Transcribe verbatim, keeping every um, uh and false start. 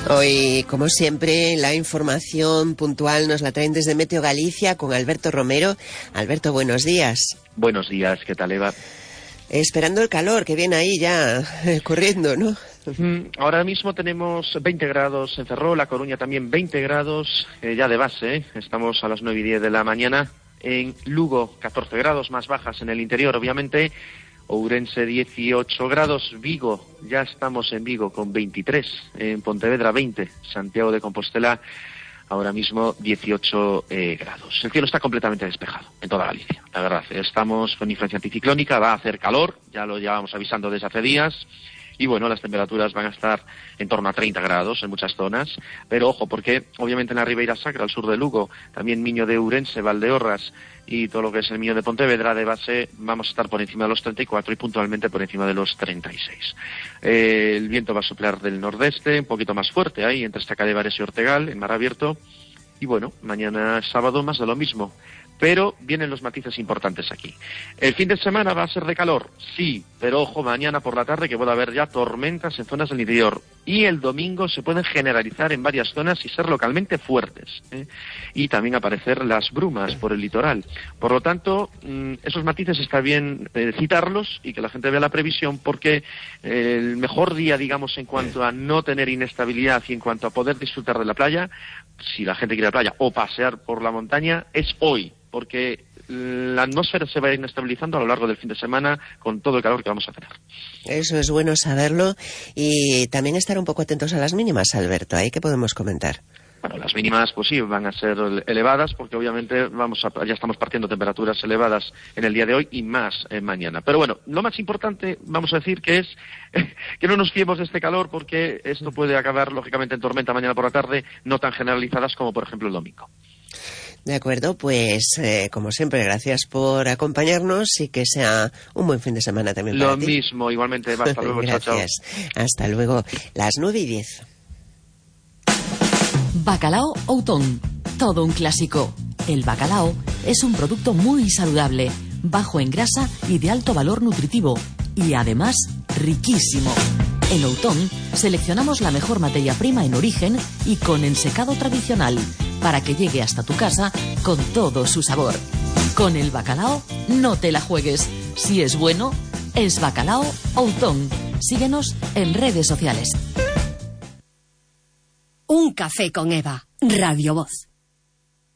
Hoy, como siempre, la información puntual nos la traen desde Meteo Galicia con Alberto Romero. Alberto, buenos días. Buenos días, ¿qué tal, Eva? Esperando el calor, que viene ahí ya eh, corriendo, ¿no? Mm, ahora mismo tenemos veinte grados en Ferrol, La Coruña también veinte grados, eh, ya de base, ¿eh? Estamos a las nueve y diez de la mañana. En Lugo, catorce grados, más bajas en el interior, obviamente. Ourense, dieciocho grados. Vigo, ya estamos en Vigo con veintitrés. En Pontevedra, veinte. Santiago de Compostela, ahora mismo dieciocho eh, grados. El cielo está completamente despejado en toda Galicia, la verdad. Estamos con influencia anticiclónica, va a hacer calor, ya lo llevamos avisando desde hace días. Y bueno, las temperaturas van a estar en torno a treinta grados en muchas zonas, pero ojo, porque obviamente en la Ribeira Sacra, al sur de Lugo, también Miño de Ourense, Valdeorras y todo lo que es el Miño de Pontevedra, de base vamos a estar por encima de los treinta y cuatro y puntualmente por encima de los treinta y seis. Eh, el viento va a soplar del nordeste, un poquito más fuerte ahí, entre Estacadevares y Ortegal, en mar abierto. Y bueno, mañana sábado más de lo mismo. Pero vienen los matices importantes aquí. El fin de semana va a ser de calor, sí, pero ojo, mañana por la tarde que puede haber ya tormentas en zonas del interior. Y el domingo se pueden generalizar en varias zonas y ser localmente fuertes, ¿eh? Y también aparecer las brumas por el litoral. Por lo tanto, mmm, esos matices está bien eh, citarlos y que la gente vea la previsión, porque eh, el mejor día, digamos, en cuanto a no tener inestabilidad y en cuanto a poder disfrutar de la playa, si la gente quiere la playa o pasear por la montaña, es hoy. Porque la atmósfera se va a ir inestabilizando a lo largo del fin de semana con todo el calor que vamos a tener. Eso es bueno saberlo, y también estar un poco atentos a las mínimas, Alberto. ¿Ahí qué podemos comentar? Bueno, las mínimas, pues sí, van a ser elevadas, porque obviamente vamos a, ya estamos partiendo temperaturas elevadas en el día de hoy y más eh, mañana. Pero bueno, lo más importante, vamos a decir, que es que no nos fiemos de este calor, porque esto puede acabar, lógicamente, en tormenta mañana por la tarde, no tan generalizadas como, por ejemplo, el domingo. De acuerdo, pues eh, como siempre, gracias por acompañarnos y que sea un buen fin de semana también para Lo ti. mismo, igualmente, Eva, hasta luego, chao, chao. Gracias, hasta luego, las nueve y diez. Bacalao Outón, todo un clásico. El bacalao es un producto muy saludable, bajo en grasa y de alto valor nutritivo, y además riquísimo. En Outón seleccionamos la mejor materia prima en origen y con ensecado tradicional, para que llegue hasta tu casa con todo su sabor. Con el bacalao no te la juegues. Si es bueno, es Bacalao Outón. Síguenos en redes sociales. Un café con Eva, Radio Voz.